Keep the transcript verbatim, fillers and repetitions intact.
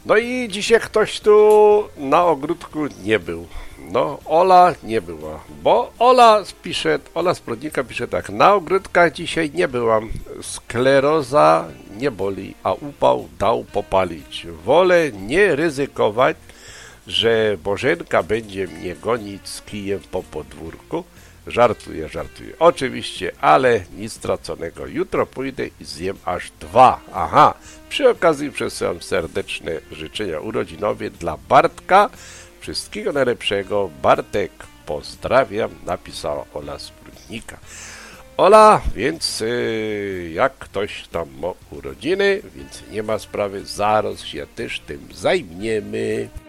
No i dzisiaj ktoś tu na ogródku nie był. No, Ola nie była, bo Ola pisze, Ola z Brodnika pisze tak: na ogródkach dzisiaj nie byłam, skleroza nie boli, a upał dał popalić. Wolę nie ryzykować, że Bożenka będzie mnie gonić z kijem po podwórku. Żartuję, żartuję. Oczywiście, ale nic straconego. Jutro pójdę i zjem aż dwa. Aha, przy okazji przesyłam serdeczne życzenia urodzinowe dla Bartka. Wszystkiego najlepszego. Bartek, pozdrawiam, napisała Ola z Brodnika. Ola, więc yy, jak ktoś tam ma urodziny, więc nie ma sprawy, zaraz się też tym zajmiemy.